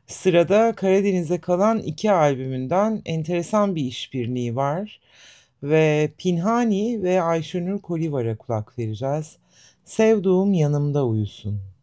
Sırada Karadeniz'e kalan 2 albümünden enteresan bir işbirliği var ve Pinhani ve Ayşenur Kolivar'a kulak vereceğiz. Sevduğum yanımda uyusun.